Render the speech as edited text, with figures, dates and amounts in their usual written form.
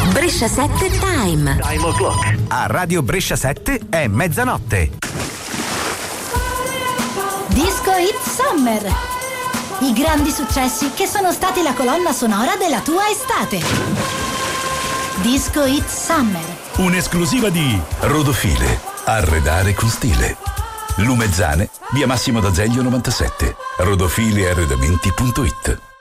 Brescia 7 Time. Time o'clock. A Radio Brescia 7 è mezzanotte. Disco Hit Summer. I grandi successi che sono stati la colonna sonora della tua estate. Disco Hit Summer. Un'esclusiva di Rodofile. Arredare con stile. Lumezzane, via Massimo d'Azeglio 97. rodofilearredamenti.it.